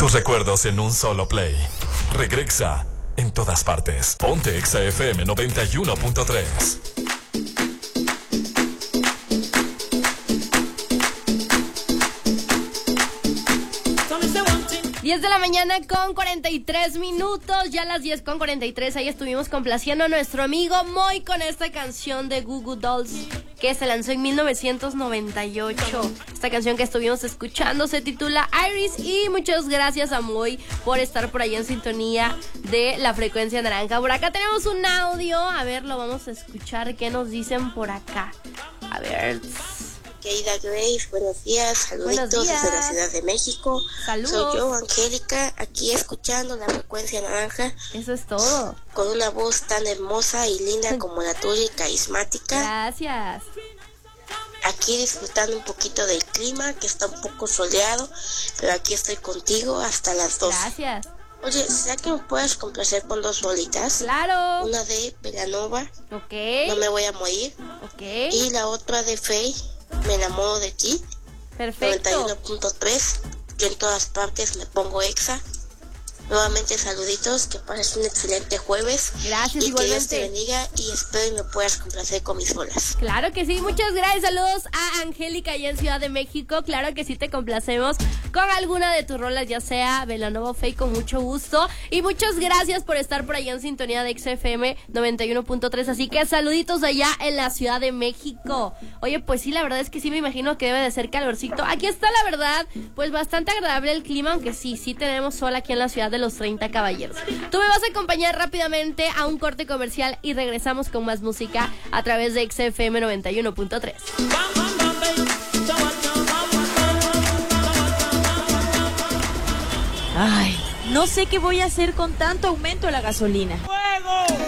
Tus recuerdos en un solo play. Regresa en todas partes. Ponte Exa FM 91.3. 10 de la mañana con 43 minutos, ya a las 10 con 43, ahí estuvimos complaciendo a nuestro amigo Moy con esta canción de Goo Goo Dolls que se lanzó en 1998. Esta canción que estuvimos escuchando se titula Iris y muchas gracias a Moy por estar por ahí en sintonía de la frecuencia naranja. Por acá tenemos un audio, a ver, lo vamos a escuchar, ¿qué nos dicen por acá? A ver... Querida Grace, buenos días, saluditos desde la Ciudad de México. Saludos. Soy yo, Angélica, aquí escuchando la frecuencia naranja. Eso es todo. Con una voz tan hermosa y linda como la tuya y carismática. Gracias. Aquí disfrutando un poquito del clima, que está un poco soleado, pero aquí estoy contigo hasta las 12. Gracias. Oye, ¿será que me puedes complacer con 2 bolitas? Claro. Una de Belanova, Ok. No me voy a morir. Ok. Y la otra de Faye, Me enamoro de ti. Perfecto. 91.3. Yo en todas partes me pongo Exa. Nuevamente saluditos, que pases un excelente jueves. Gracias, y igualmente. Que Dios te bendiga y espero y me puedas complacer con mis bolas. Claro que sí, muchas gracias. Saludos a Angélica allá en Ciudad de México. Claro que sí te complacemos con alguna de tus rolas, ya sea Belanova o Faye, con mucho gusto. Y muchas gracias por estar por allá en sintonía de XFM 91.3. Así que saluditos allá en la Ciudad de México. Oye, pues sí, la verdad es que sí me imagino que debe de ser calorcito. Aquí está, la verdad, pues bastante agradable el clima, aunque sí tenemos sol aquí en la ciudad de los 30 caballeros. Tú me vas a acompañar rápidamente a un corte comercial y regresamos con más música a través de XFM 91.3. Ay, no sé qué voy a hacer con tanto aumento de la gasolina. ¡Fuego!